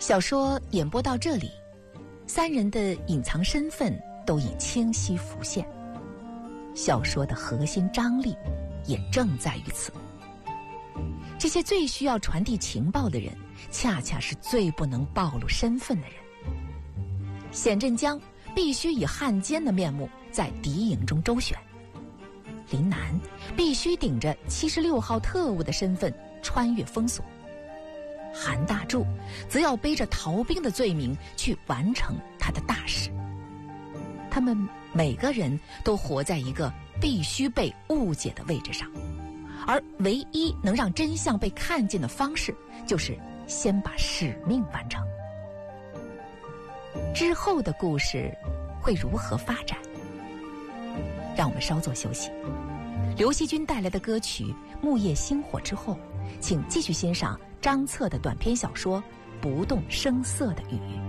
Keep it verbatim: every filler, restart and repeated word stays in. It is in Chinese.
小说演播到这里，三人的隐藏身份都已清晰浮现，小说的核心张力也正在于此。这些最需要传递情报的人，恰恰是最不能暴露身份的人。显振江必须以汉奸的面目在敌营中周旋，林南必须顶着七十六号特务的身份穿越封锁，韩大柱则要背着逃兵的罪名去完成他的大事。他们每个人都活在一个必须被误解的位置上，而唯一能让真相被看见的方式，就是先把使命完成。之后的故事会如何发展？让我们稍作休息。刘惜君带来的歌曲《木叶星火》之后，请继续欣赏张策的短篇小说《不动声色的雨》。